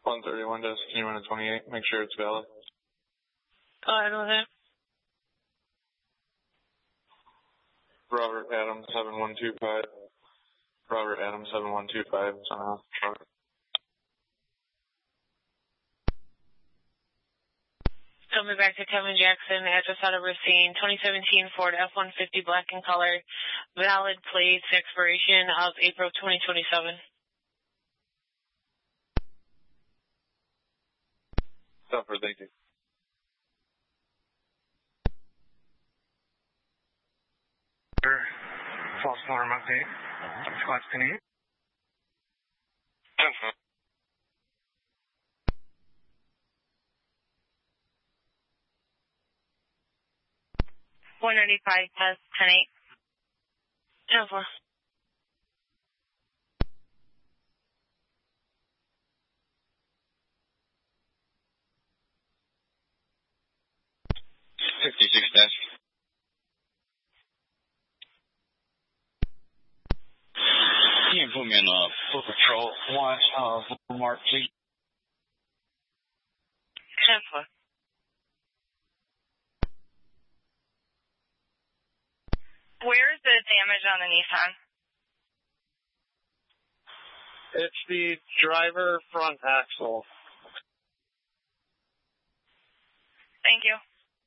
131 to 28. Make sure it's valid. Go ahead with it. Robert Adams 7125. Robert Adams 7125. Coming back to Kevin Jackson, address out of Racine, 2017 Ford F-150 black in color, valid plates, expiration of April 2027. Suffer, thank you. False alarm update. Squad 10-8. 195 test 10-8. 10-4. Can you put me in full patrol 1 Mark, please? 10-4. Where's the damage on the Nissan? It's the driver front axle. Thank you.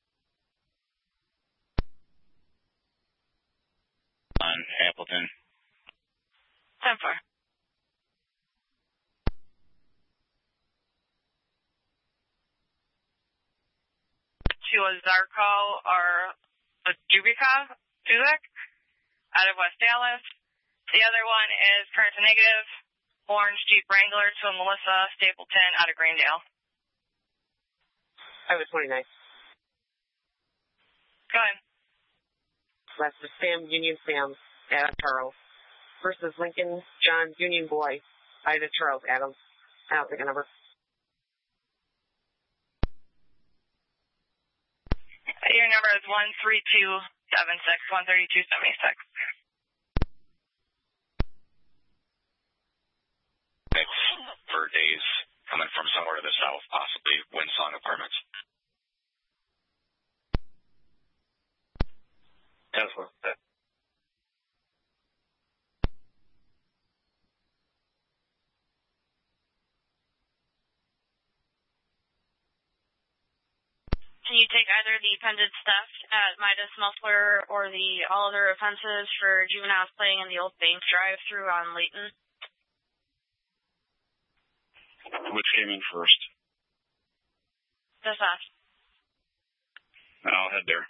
On Appleton. 10-4. To a Zarco or a Dubikov, out of West Dallas. The other one is current to negative, orange Jeep Wrangler to a Melissa Stapleton out of Greendale. I was 29. Go ahead. That's the Sam, Union Sam, Adam Charles. Versus Lincoln, John, Union Boy, Ida Charles, Adams. I don't think a number. Your number is 13276, 13276. For days coming from somewhere to the south, possibly Windsong Apartments. Tesla. Can you take either the pendant theft at Midas Muffler or the all other offenses for juveniles playing in the old bank drive-thru on Layton? Which came in first? The theft. I'll head there.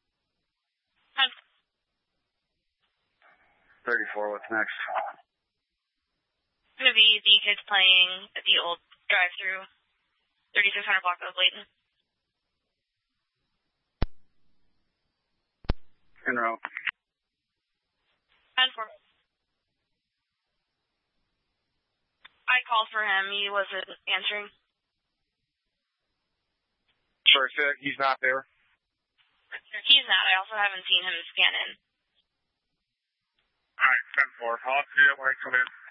34, what's next? It's going to be the kids playing at the old drive-thru, 3600 block of Layton. In row. 10-4. I called for him. He wasn't answering. Sorry, he's not there? He's not. I also haven't seen him scan in. All right, 10-4. I'll see you when I come in.